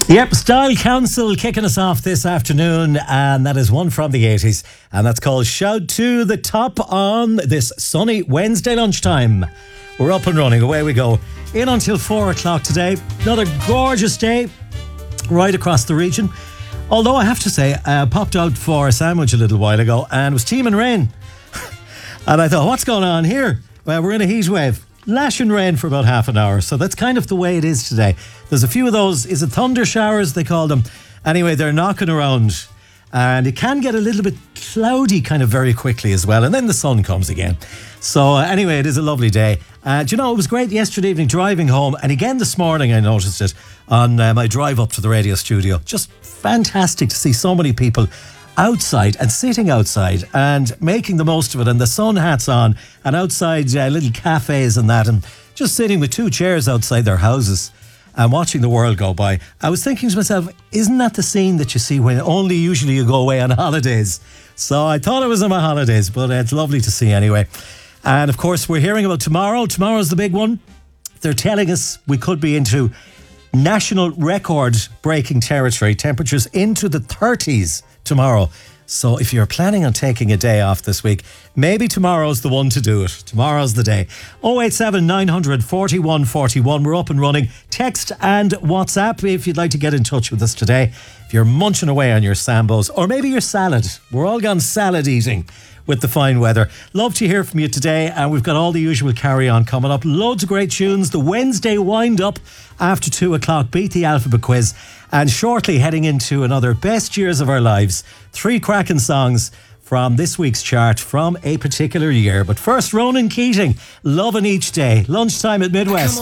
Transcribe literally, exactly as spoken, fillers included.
Yep, Style Council kicking us off this afternoon, and that is one from the eighties, and that's called Shout to the Top on this sunny Wednesday lunchtime. We're up and running, away we go. In until four o'clock today. Another gorgeous day right across the region. Although I have to say, I popped out for a sandwich a little while ago and it was teeming rain. And I thought, what's going on here? Well, we're in a heat wave. Lashing rain for about half an hour. So that's kind of the way it is today. There's a few of those, is it thunder showers they call them? Anyway, they're knocking around. And it can get a little bit cloudy kind of very quickly as well. And then the sun comes again. So uh, anyway, it is a lovely day. Uh, do you know, it was great yesterday evening driving home. And again this morning I noticed it on uh, my drive up to the radio studio. Just fantastic to see so many people outside and sitting outside and making the most of it, and the sun hats on, and outside uh, little cafes and that, and just sitting with two chairs outside their houses and watching the world go by. I was thinking to myself, isn't that the scene that you see when only usually you go away on holidays? So I thought it was on my holidays, but it's lovely to see anyway. And of course we're hearing about tomorrow. Tomorrow's the big one. They're telling us we could be into national record breaking territory, temperatures into the thirties tomorrow. So if you're planning on taking a day off this week, maybe tomorrow's the one to do it. Tomorrow's the day. oh eight seven nine hundred forty-one forty-one. We're up and running. Text and WhatsApp if you'd like to get in touch with us today. If you're munching away on your Sambos, or maybe your salad. We're all gone salad eating with the fine weather. Love to hear from you today, and we've got all the usual carry-on coming up. Loads of great tunes. The Wednesday wind-up after two o'clock. Beat the Alphabet Quiz. And shortly heading into another Best Years of Our Lives. Three cracking songs from this week's chart from a particular year. But first, Ronan Keating, Loving Each Day. Lunchtime at Midwest.